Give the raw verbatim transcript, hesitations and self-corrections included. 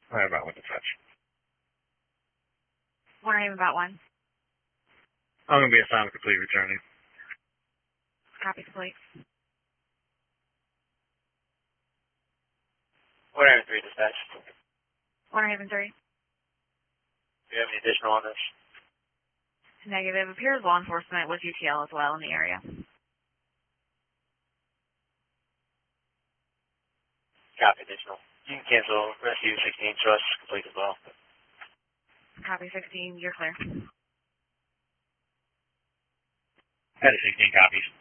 Sorry about with the touch. Wondering about one. I'm going to be assigned complete returning. Copy complete. Water Haven three dispatch. Water Haven three. Do you have any additional on this? Negative. Appears law enforcement with U T L as well in the area. Copy additional. You can cancel rescue sixteen, show us complete as well. Copy sixteen, you're clear. Head of sixteen copies.